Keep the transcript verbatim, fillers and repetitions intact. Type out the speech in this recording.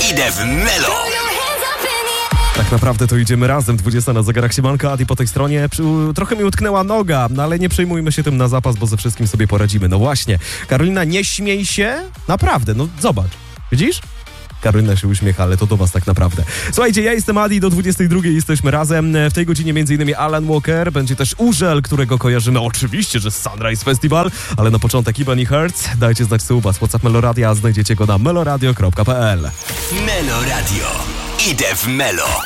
Idę w Melo. Tak naprawdę to idziemy razem. dwudziesta na zegarach. Siemanko, Adi po tej stronie. Przy, trochę mi utknęła noga, no ale nie przejmujmy się tym na zapas, bo ze wszystkim sobie poradzimy. No właśnie. Karolina, nie śmiej się. Naprawdę, no zobacz. Widzisz? Karolina się uśmiecha, ale to do was tak naprawdę. Słuchajcie, ja jestem Adi, do dwudziestej drugiej jesteśmy razem. W tej godzinie m.in. Alan Walker, będzie też Urzel, którego kojarzymy oczywiście, że z Sunrise Festival, ale na początek Ebony Hertz. Dajcie znać suba z WhatsApp Meloradia, a znajdziecie go na meloradio kropka p l. Melo Radio. Idę w Melo.